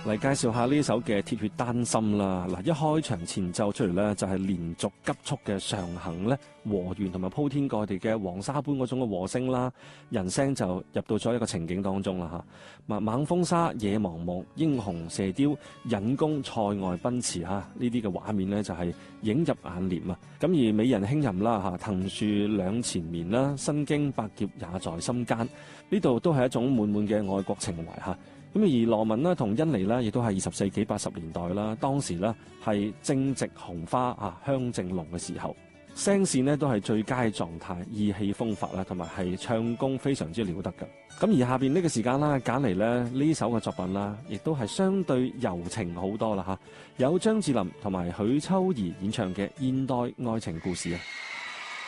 嚟介紹下呢首嘅《鐵血丹心》啦。嗱，一開場前奏出嚟呢，就係連續急速嘅上行咧，和弦同埋鋪天蓋地嘅黃沙般嗰種嘅和聲啦，人聲就入到咗一個情景當中啦嚇。猛風沙、野茫茫、英雄射雕、引弓塞外奔馳嚇，呢啲嘅畫面呢，就係映入眼簾啊。咁而美人輕吟啦嚇，藤樹兩纏綿啦，身經百劫也在心間，呢度都係一種滿滿嘅愛國情懷嚇。咁而羅文啦同甄妮啦，亦都係20世紀80年代啦，當時呢係正值紅花啊香正濃嘅時候，聲線呢都係最佳狀態，意氣風發啦，同埋係唱功非常之了得㗎。咁而下邊呢個時間啦，揀嚟呢首嘅作品啦，亦都係相對柔情好多啦嚇，有張智霖同埋許秋怡演唱嘅現代愛情故事啊。